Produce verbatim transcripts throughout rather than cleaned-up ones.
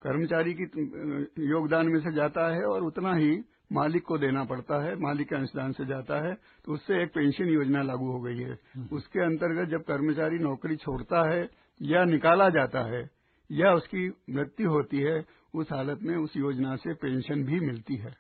कर्मचारी की योगदान में से जाता है और उतना ही मालिक को देना पड़ता है, मालिक के अंशदान से जाता है। तो उससे एक पेंशन योजना लागू हो गई है। उसके अंतर्गत जब कर्मचारी नौकरी छोड़ता है या निकाला जाता है या उसकी मृत्यु होती है, उस हालत में उस योजना से पेंशन भी मिलती है।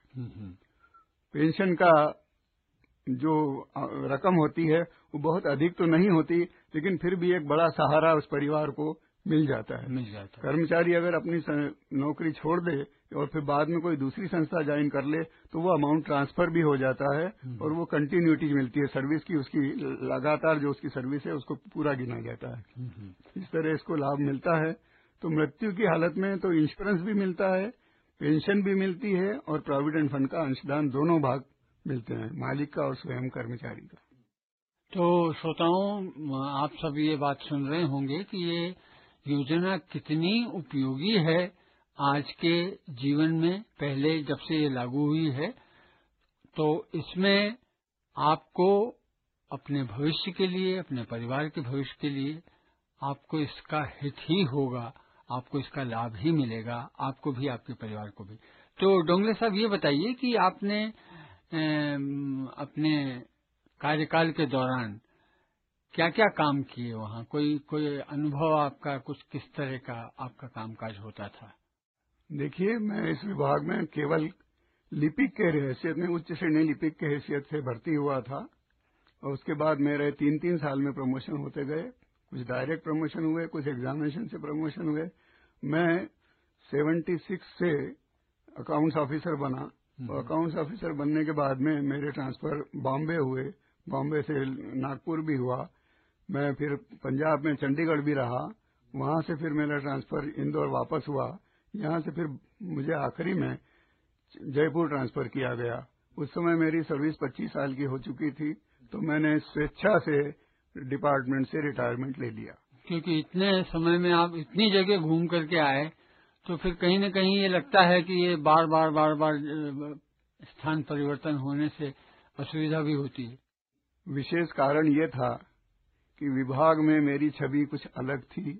पेंशन का जो रकम होती है वो बहुत अधिक तो नहीं होती, लेकिन फिर भी एक बड़ा सहारा उस परिवार को मिल जाता है। मिल जाता है। कर्मचारी अगर अपनी नौकरी छोड़ दे और फिर बाद में कोई दूसरी संस्था ज्वाइन कर ले तो वो अमाउंट ट्रांसफर भी हो जाता है और वो कंटिन्यूटी मिलती है सर्विस की, उसकी लगातार जो उसकी सर्विस है उसको पूरा गिना जाता है। इस तरह इसको लाभ मिलता है। तो मृत्यु की हालत में तो इंश्योरेंस भी मिलता है, पेंशन भी मिलती है और प्रोविडेंट फंड का अंशदान दोनों भाग मिलते हैं, मालिक का और स्वयं कर्मचारी का। तो श्रोताओं, आप सब ये बात सुन रहे होंगे कि ये योजना कितनी उपयोगी है आज के जीवन में। पहले जब से ये लागू हुई है तो इसमें आपको अपने भविष्य के लिए, अपने परिवार के भविष्य के लिए आपको इसका हित ही होगा, आपको इसका लाभ ही मिलेगा, आपको भी, आपके परिवार को भी। तो डोंगले साहब, ये बताइए कि आपने अपने कार्यकाल के दौरान क्या क्या काम किए वहाँ, कोई कोई अनुभव आपका, कुछ किस तरह का आपका कामकाज होता था? देखिए, मैं इस विभाग में केवल लिपिक के हैसियत में, उच्च श्रेणी लिपिक के हैसियत से भर्ती हुआ था और उसके बाद मेरे तीन तीन साल में प्रमोशन होते गए। कुछ डायरेक्ट प्रमोशन हुए, कुछ एग्जामिनेशन से प्रमोशन हुए। मैं छिहत्तर से अकाउंट्स ऑफिसर बना और अकाउंट्स ऑफिसर बनने के बाद में मेरे ट्रांसफर बॉम्बे हुए, बॉम्बे से नागपुर भी हुआ। मैं फिर पंजाब में चंडीगढ़ भी रहा, वहां से फिर मेरा ट्रांसफर इंदौर वापस हुआ। यहां से फिर मुझे आखिरी में जयपुर ट्रांसफर किया गया। उस समय मेरी सर्विस पच्चीस साल की हो चुकी थी, तो मैंने स्वेच्छा से डिपार्टमेंट से रिटायरमेंट ले लिया। क्योंकि इतने समय में आप इतनी जगह घूम करके आए, तो फिर कहीं न कहीं ये लगता है कि ये बार बार बार बार स्थान परिवर्तन होने से असुविधा भी होती है। विशेष कारण ये था कि विभाग में मेरी छवि कुछ अलग थी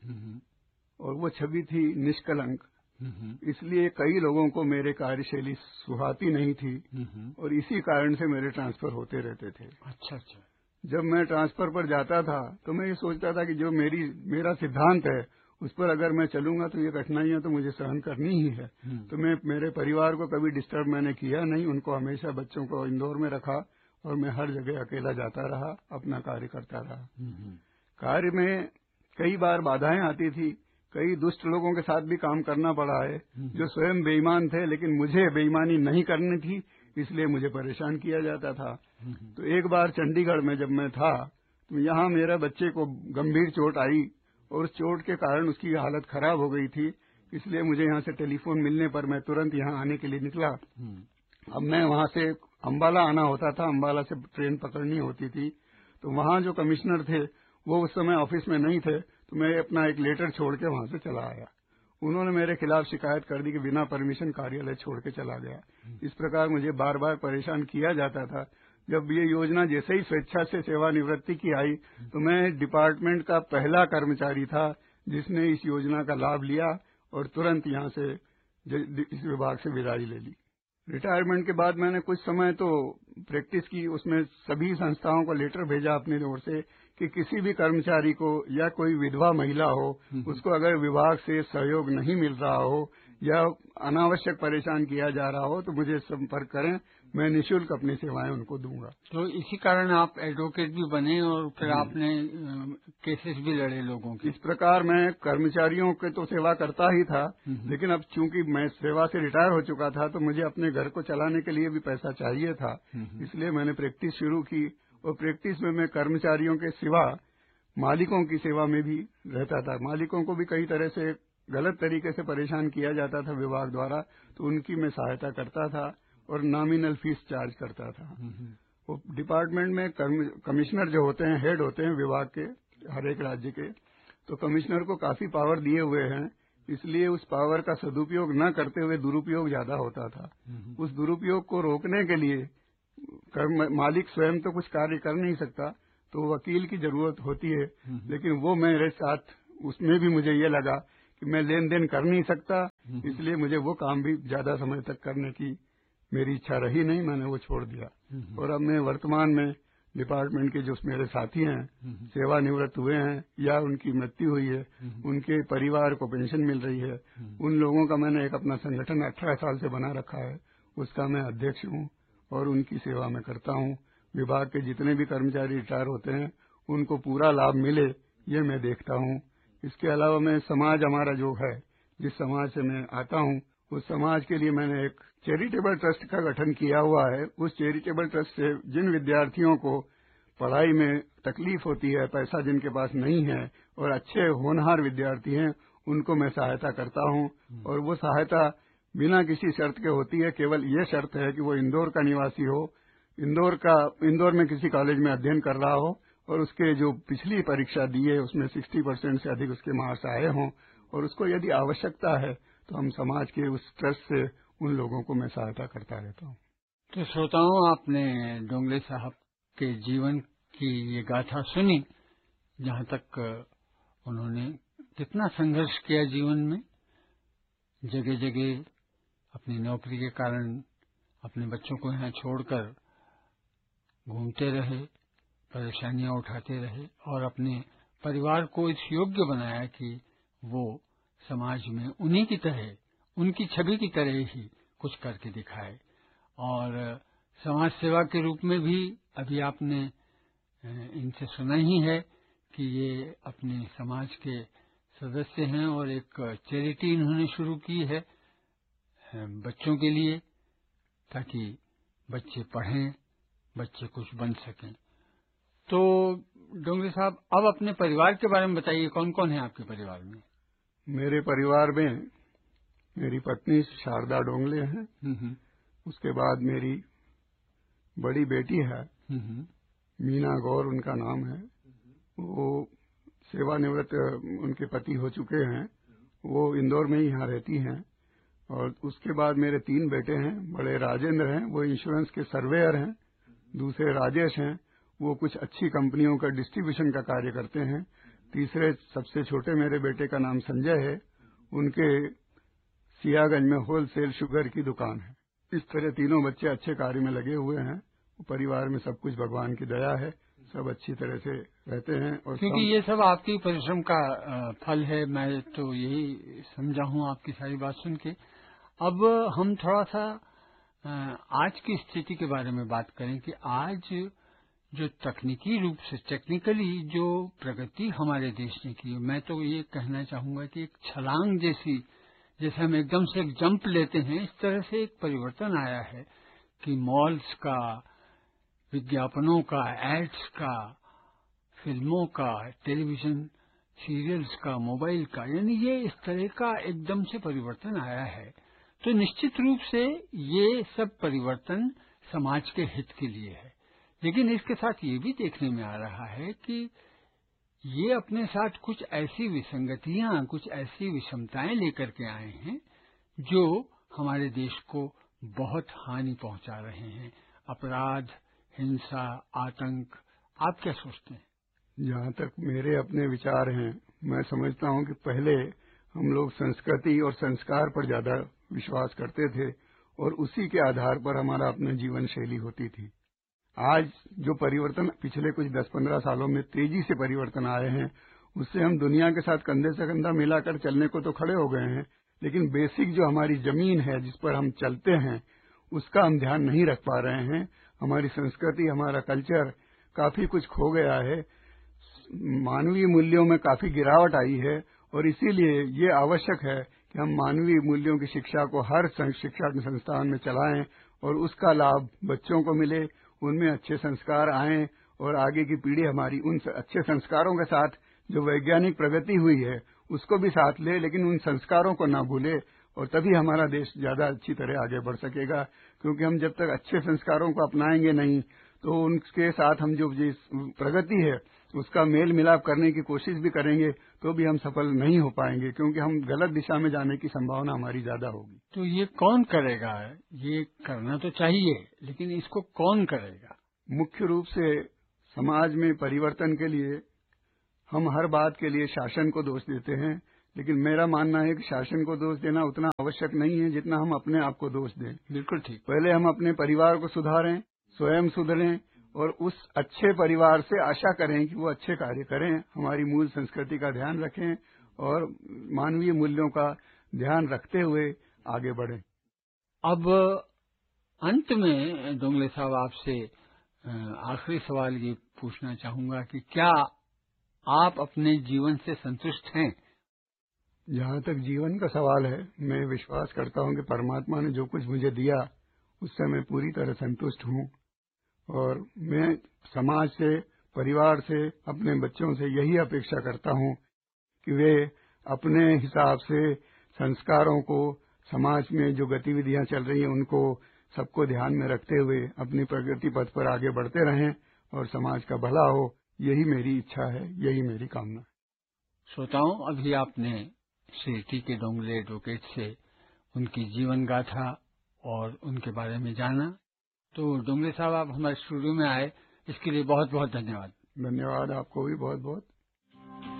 और वो छवि थी निष्कलंक। इसलिए कई लोगों को मेरे कार्यशैली सुहाती नहीं थी और इसी कारण से मेरे ट्रांसफर होते रहते थे। अच्छा अच्छा। जब मैं ट्रांसफर पर जाता था तो मैं ये सोचता था कि जो मेरी मेरा सिद्धांत है उस पर अगर मैं चलूंगा तो ये कठिनाइयां तो मुझे सहन करनी ही है। तो मैं मेरे परिवार को कभी डिस्टर्ब मैंने किया नहीं, उनको हमेशा बच्चों को इंदौर में रखा और मैं हर जगह अकेला जाता रहा, अपना कार्य करता रहा। कार्य में कई बार बाधाएं आती थी, कई दुष्ट लोगों के साथ भी काम करना पड़ा है जो स्वयं बेईमान थे, लेकिन मुझे बेईमानी नहीं करनी थी, इसलिए मुझे परेशान किया जाता था। तो एक बार चंडीगढ़ में जब मैं था तो यहाँ मेरा बच्चे को गंभीर चोट आई और उस चोट के कारण उसकी हालत खराब हो गई थी, इसलिए मुझे यहाँ से टेलीफोन मिलने पर मैं तुरंत यहाँ आने के लिए निकला। अब मैं वहाँ से अम्बाला आना होता था, अम्बाला से ट्रेन पकड़नी होती थी, तो वहाँ जो कमिश्नर थे वो उस समय ऑफिस में नहीं थे, तो मैं अपना एक लेटर छोड़ के वहाँ से चला आया। उन्होंने मेरे खिलाफ शिकायत कर दी कि बिना परमिशन कार्यालय छोड़ के चला गया। इस प्रकार मुझे बार बार परेशान किया जाता था। जब ये योजना जैसे ही स्वेच्छा से सेवानिवृत्ति की आई तो मैं डिपार्टमेंट का पहला कर्मचारी था जिसने इस योजना का लाभ लिया और तुरंत यहाँ से इस विभाग से विदाई ले ली। रिटायरमेंट के बाद मैंने कुछ समय तो प्रैक्टिस की, उसमें सभी संस्थाओं को लेटर भेजा अपनी ओर से कि किसी भी कर्मचारी को या कोई विधवा महिला हो उसको अगर विभाग से सहयोग नहीं मिल रहा हो या अनावश्यक परेशान किया जा रहा हो तो मुझे संपर्क करें, मैं निःशुल्क अपनी सेवाएं उनको दूंगा। तो इसी कारण आप एडवोकेट भी बने और फिर आपने केसेस भी लड़े लोगों की। इस प्रकार मैं कर्मचारियों के तो सेवा करता ही था, लेकिन अब चूंकि मैं सेवा से रिटायर हो चुका था तो मुझे अपने घर को चलाने के लिए भी पैसा चाहिए था, इसलिए मैंने प्रैक्टिस शुरू की और प्रैक्टिस में मैं कर्मचारियों के सिवा मालिकों की सेवा में भी रहता था। मालिकों को भी कई तरह से गलत तरीके से परेशान किया जाता था विभाग द्वारा, तो उनकी मैं सहायता करता था और नॉमिनल फीस चार्ज करता था। वो डिपार्टमेंट में कमिश्नर जो होते हैं, हेड होते हैं विभाग के हर एक राज्य के, तो कमिश्नर को काफी पावर दिए हुए हैं, इसलिए उस पावर का सदुपयोग न करते हुए दुरुपयोग ज्यादा होता था। उस दुरुपयोग को रोकने के लिए मालिक स्वयं तो कुछ कार्य कर नहीं सकता, तो वकील की जरूरत होती है, लेकिन वो मेरे साथ उसमें भी मुझे ये लगा कि मैं लेन देन कर नहीं सकता, इसलिए मुझे वो काम भी ज्यादा समय तक करने की मेरी इच्छा रही नहीं, मैंने वो छोड़ दिया। और अब मैं वर्तमान में डिपार्टमेंट के जो मेरे साथी हैं, सेवानिवृत्त हुए हैं या उनकी मृत्यु हुई है, उनके परिवार को पेंशन मिल रही है, उन लोगों का मैंने एक अपना संगठन अठारह साल से बना रखा है, उसका मैं अध्यक्ष हूँ और उनकी सेवा में करता हूँ। विभाग के जितने भी कर्मचारी रिटायर होते हैं उनको पूरा लाभ मिले, ये मैं देखता हूँ। इसके अलावा मैं समाज हमारा जो है, जिस समाज से मैं आता हूँ, उस समाज के लिए मैंने एक चैरिटेबल ट्रस्ट का गठन किया हुआ है। उस चैरिटेबल ट्रस्ट से जिन विद्यार्थियों को पढ़ाई में तकलीफ होती है, पैसा जिनके पास नहीं है और अच्छे होनहार विद्यार्थी हैं, उनको मैं सहायता करता हूँ। और वो सहायता बिना किसी शर्त के होती है, केवल ये शर्त है कि वो इंदौर का निवासी हो, इंदौर का इंदौर में किसी कॉलेज में अध्ययन कर रहा हो और उसके जो पिछली परीक्षा दी है उसमें साठ परसेंट से अधिक उसके मार्क्स आए हों, और उसको यदि आवश्यकता है तो हम समाज के उस ट्रस्ट से उन लोगों को मैं सहायता करता रहता हूँ। तो श्रोताओं, आपने डोंगले साहब के जीवन की ये गाथा सुनी, जहाँ तक उन्होंने कितना संघर्ष किया जीवन में, जगह जगह अपनी नौकरी के कारण अपने बच्चों को यहाँ छोड़कर घूमते रहे, परेशानियां उठाते रहे और अपने परिवार को इस योग्य बनाया कि वो समाज में उन्हीं की तरह, उनकी छवि की तरह ही कुछ करके दिखाए। और समाज सेवा के रूप में भी अभी आपने इनसे सुना ही है कि ये अपने समाज के सदस्य हैं और एक चैरिटी इन्होंने शुरू की है बच्चों के लिए, ताकि बच्चे पढ़ें, बच्चे कुछ बन सकें। तो डोंगरे साहब, अब अपने परिवार के बारे में बताइए, कौन कौन है आपके परिवार में? मेरे परिवार में मेरी पत्नी शारदा डोंगले हैं, उसके बाद मेरी बड़ी बेटी है मीना गौर, उनका नाम है। वो सेवानिवृत्त उनके पति हो चुके हैं, वो इंदौर में ही यहाँ रहती हैं। और उसके बाद मेरे तीन बेटे हैं। बड़े राजेंद्र हैं, वो इंश्योरेंस के सर्वेयर हैं। दूसरे राजेश हैं, वो कुछ अच्छी कंपनियों का डिस्ट्रीब्यूशन का कार्य करते हैं। तीसरे सबसे छोटे मेरे बेटे का नाम संजय है, उनके सियागंज में होलसेल शुगर की दुकान है। इस तरह तीनों बच्चे अच्छे कार्य में लगे हुए हैं। परिवार में सब कुछ भगवान की दया है, सब अच्छी तरह से रहते हैं। और क्योंकि ये सब आपकी परिश्रम का फल है, मैं तो यही समझा हूँ आपकी सारी बात सुन के। अब हम थोड़ा सा आज की स्थिति के बारे में बात करें कि आज जो तकनीकी रूप से, टेक्निकली जो प्रगति हमारे देश ने की, मैं तो ये कहना चाहूंगा कि एक छलांग जैसी, जैसे हम एकदम से एक जंप लेते हैं, इस तरह से एक परिवर्तन आया है कि मॉल्स का, विज्ञापनों का, एड्स का, फिल्मों का, टेलीविजन सीरियल्स का, मोबाइल का, यानी ये इस तरह का एकदम से परिवर्तन आया है। तो निश्चित रूप से ये सब परिवर्तन समाज के हित के लिए है, लेकिन इसके साथ ये भी देखने में आ रहा है कि ये अपने साथ कुछ ऐसी विसंगतियां, कुछ ऐसी विषमताएं लेकर के आए हैं जो हमारे देश को बहुत हानि पहुंचा रहे हैं। अपराध, हिंसा, आतंक, आप क्या सोचते हैं? जहाँ तक मेरे अपने विचार हैं, मैं समझता हूँ कि पहले हम लोग संस्कृति और संस्कार पर ज्यादा विश्वास करते थे और उसी के आधार पर हमारा अपना जीवन शैली होती थी। आज जो परिवर्तन पिछले कुछ दस पंद्रह सालों में तेजी से परिवर्तन आए हैं, उससे हम दुनिया के साथ कंधे से कंधा मिलाकर चलने को तो खड़े हो गए हैं, लेकिन बेसिक जो हमारी जमीन है जिस पर हम चलते हैं उसका हम ध्यान नहीं रख पा रहे हैं। हमारी संस्कृति, हमारा कल्चर काफी कुछ खो गया है, मानवीय मूल्यों में काफी गिरावट आई है और इसीलिए ये आवश्यक है कि हम मानवीय मूल्यों की शिक्षा को हर शिक्षा संस्थान में चलाएं और उसका लाभ बच्चों को मिले, उनमें अच्छे संस्कार आएं और आगे की पीढ़ी हमारी उन अच्छे संस्कारों के साथ जो वैज्ञानिक प्रगति हुई है उसको भी साथ ले, लेकिन उन संस्कारों को न भूले, और तभी हमारा देश ज्यादा अच्छी तरह आगे बढ़ सकेगा। क्योंकि हम जब तक अच्छे संस्कारों को अपनाएंगे नहीं तो उनके साथ हम जो जिस प्रगति है उसका मेल मिलाप करने की कोशिश भी करेंगे तो भी हम सफल नहीं हो पाएंगे, क्योंकि हम गलत दिशा में जाने की संभावना हमारी ज्यादा होगी। तो ये कौन करेगा? ये करना तो चाहिए, लेकिन इसको कौन करेगा? मुख्य रूप से समाज में परिवर्तन के लिए हम हर बात के लिए शासन को दोष देते हैं, लेकिन मेरा मानना है कि शासन को दोष देना उतना आवश्यक नहीं है जितना हम अपने आप को दोष दें। बिल्कुल ठीक। पहले हम अपने परिवार को सुधारें, स्वयं सुधरें और उस अच्छे परिवार से आशा करें कि वो अच्छे कार्य करें, हमारी मूल संस्कृति का ध्यान रखें और मानवीय मूल्यों का ध्यान रखते हुए आगे बढ़ें। अब अंत में डोंगले साहब आपसे आखिरी सवाल ये पूछना चाहूंगा कि क्या आप अपने जीवन से संतुष्ट हैं? जहाँ तक जीवन का सवाल है, मैं विश्वास करता हूँ कि परमात्मा ने जो कुछ मुझे दिया उससे मैं पूरी तरह संतुष्ट हूँ और मैं समाज से, परिवार से, अपने बच्चों से यही अपेक्षा करता हूँ कि वे अपने हिसाब से संस्कारों को, समाज में जो गतिविधियां चल रही हैं उनको सबको ध्यान में रखते हुए अपनी प्रगति पथ पर आगे बढ़ते रहें और समाज का भला हो, यही मेरी इच्छा है, यही मेरी कामना है। श्रोताओं, अभी आपने श्री टी के डोंगले एडवोकेट से उनकी जीवन गाथा और उनके बारे में जाना। तो डोंगले साहब, आप हमारे स्टूडियो में आए, इसके लिए बहुत बहुत धन्यवाद। धन्यवाद, आपको भी बहुत बहुत।